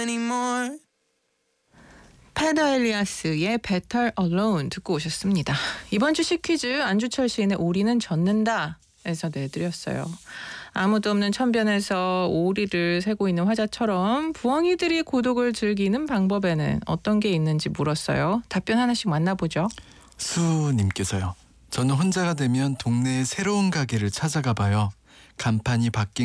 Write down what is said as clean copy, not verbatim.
anymore. 페더 엘리아스의 Better Alone 듣고 오셨습니다. 이번 주 시퀴즈 안주철 시인의 오리는 젖는다 에서 내드렸어요. 아무도 없는 천변에서 오리를 세고 있는 화자처럼 부엉이들이 고독을 즐기는 방법에는 어떤 게 있는지 물었어요. 답변 하나씩 만나보죠. 수님께서요. 저는 혼자가 되면 동네의 새로운 가게를 찾아가 봐요. 간판이 바뀐